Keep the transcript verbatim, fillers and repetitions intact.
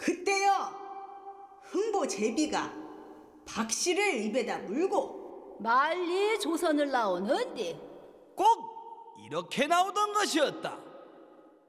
그때요 흥보 제비가 박씨를 입에다 물고 말리 조선을 나오는디 꼭 이렇게 나오던 것이었다.